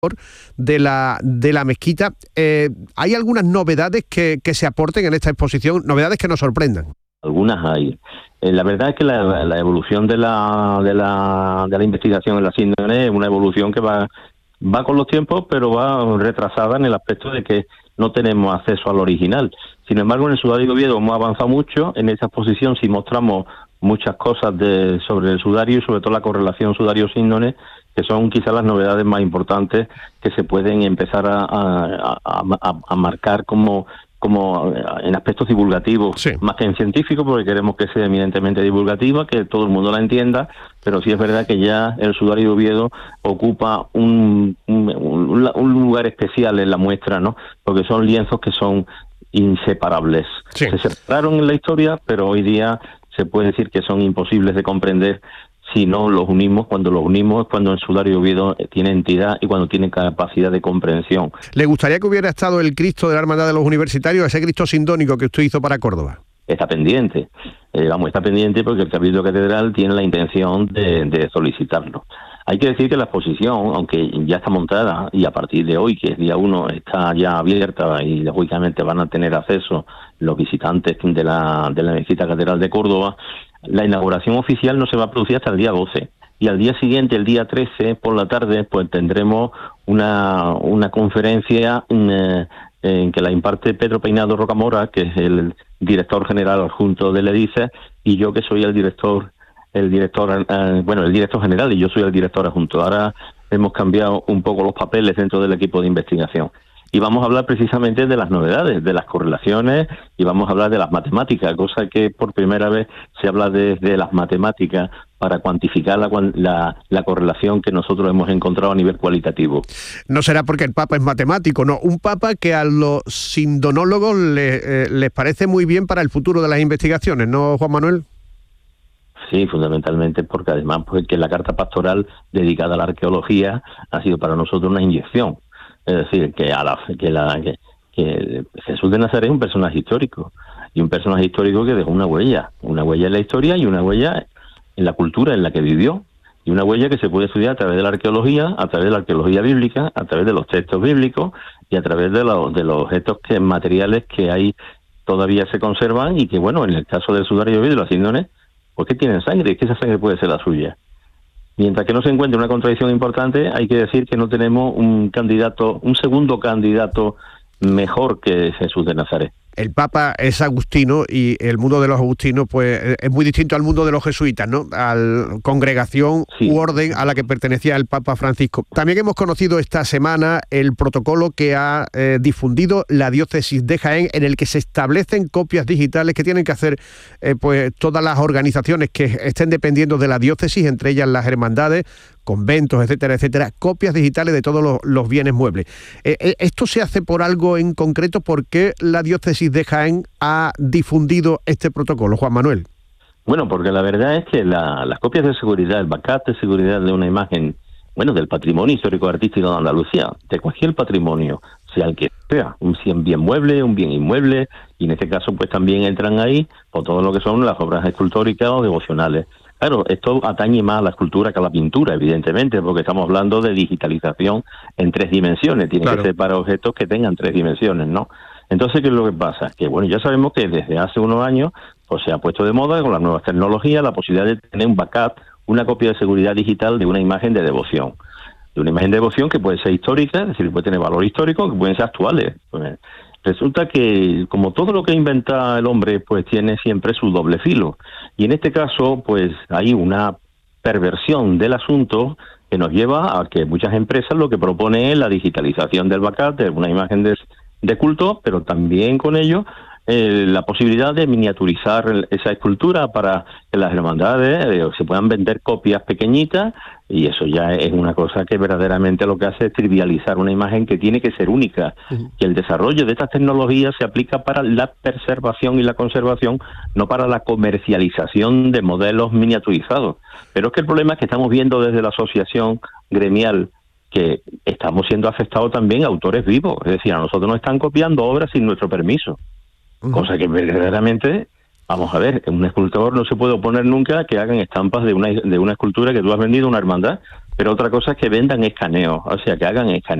de la mezquita. ¿Hay algunas novedades que se aporten en esta exposición, novedades que nos sorprendan? Algunas hay. La verdad es que la evolución de la investigación en la síndrome es una evolución que va con los tiempos, pero va retrasada en el aspecto de que no tenemos acceso al original. Sin embargo, en el Sudario de Oviedo hemos avanzado mucho. En esta exposición sí mostramos muchas cosas sobre el sudario y sobre todo la correlación sudario-síndrome, que son quizás las novedades más importantes que se pueden empezar a marcar como en aspectos divulgativos, sí, más que en científicos, porque queremos que sea eminentemente divulgativa, que todo el mundo la entienda, pero sí es verdad que ya el Sudario de Oviedo ocupa un lugar especial en la muestra, ¿no? Porque son lienzos que son inseparables. Sí. Se separaron en la historia, pero hoy día se puede decir que son imposibles de comprender si no los unimos. Cuando los unimos es cuando el Sudario de Oviedo tiene entidad y cuando tiene capacidad de comprensión. ¿Le gustaría que hubiera estado el Cristo de la Hermandad de los Universitarios, ese Cristo sindónico que usted hizo para Córdoba? Está pendiente, está pendiente porque el Cabildo Catedral tiene la intención de solicitarlo. Hay que decir que la exposición, aunque ya está montada y a partir de hoy, que es día 1, está ya abierta y lógicamente van a tener acceso los visitantes de la Mezquita Catedral de Córdoba, la inauguración oficial no se va a producir hasta el día 12. Y al día siguiente, el día 13, por la tarde, pues tendremos una conferencia en que la imparte Pedro Peinado Rocamora, que es el director general adjunto del EDICE, y yo que soy el director general y yo soy el director adjunto. Ahora hemos cambiado un poco los papeles dentro del equipo de investigación. Y vamos a hablar precisamente de las novedades, de las correlaciones, y vamos a hablar de las matemáticas, cosa que por primera vez se habla de las matemáticas para cuantificar la correlación que nosotros hemos encontrado a nivel cualitativo. No será porque el Papa es matemático, no. Un Papa que a los sindonólogos les parece muy bien para el futuro de las investigaciones, ¿no, Juan Manuel? Sí, fundamentalmente porque además pues que la carta pastoral dedicada a la arqueología ha sido para nosotros una inyección. Es decir, que Jesús de Nazaret es un personaje histórico, y un personaje histórico que dejó una huella en la historia y una huella en la cultura en la que vivió, y una huella que se puede estudiar a través de la arqueología bíblica, a través de los textos bíblicos y a través de los objetos materiales que ahí todavía se conservan y que, bueno, en el caso del Sudario de Oviedo y los síndromes, pues que tienen sangre, que esa sangre puede ser la suya. Mientras que no se encuentre una contradicción importante, hay que decir que no tenemos un segundo candidato mejor que Jesús de Nazaret. El Papa es agustino y el mundo de los agustinos pues es muy distinto al mundo de los jesuitas, ¿no? A la congregación u orden a la que pertenecía el Papa Francisco. También hemos conocido esta semana el protocolo que ha difundido la diócesis de Jaén, en el que se establecen copias digitales que tienen que hacer pues todas las organizaciones que estén dependiendo de la diócesis, entre ellas las hermandades, conventos, etcétera, etcétera, copias digitales de todos los bienes muebles. ¿Esto se hace por algo en concreto? ¿Por qué la diócesis de Jaén ha difundido este protocolo, Juan Manuel? Bueno, porque la verdad es que las copias de seguridad, el backup de seguridad de una imagen, bueno, del patrimonio histórico-artístico de Andalucía, de cualquier patrimonio, sea el que sea, un bien mueble, un bien inmueble, y en este caso pues también entran ahí por todo lo que son las obras escultóricas o devocionales. Claro, esto atañe más a la escultura que a la pintura, evidentemente, porque estamos hablando de digitalización en 3 dimensiones. Tiene que ser para objetos que tengan 3 dimensiones, ¿no? Entonces, ¿qué es lo que pasa? Que, bueno, ya sabemos que desde hace unos años pues se ha puesto de moda con las nuevas tecnologías la posibilidad de tener un backup, una copia de seguridad digital de una imagen de devoción. De una imagen de devoción que puede ser histórica, es decir, puede tener valor histórico, que pueden ser actuales. Pues, resulta que, como todo lo que inventa el hombre, pues tiene siempre su doble filo. Y en este caso, pues hay una perversión del asunto que nos lleva a que muchas empresas lo que proponen es la digitalización del backup de una imagen de culto, pero también con ello la posibilidad de miniaturizar esa escultura para que las hermandades se puedan vender copias pequeñitas, y eso ya es una cosa que verdaderamente lo que hace es trivializar una imagen que tiene que ser única. Y el desarrollo de estas tecnologías se aplica para la preservación y la conservación, no para la comercialización de modelos miniaturizados. Pero es que el problema es que estamos viendo desde la asociación gremial que estamos siendo afectados también autores vivos, es decir, a nosotros nos están copiando obras sin nuestro permiso. Cosa que verdaderamente, vamos a ver, un escultor no se puede oponer nunca a que hagan estampas de una escultura que tú has vendido a una hermandad, Pero otra cosa es que vendan escaneos, o sea, que hagan escaneos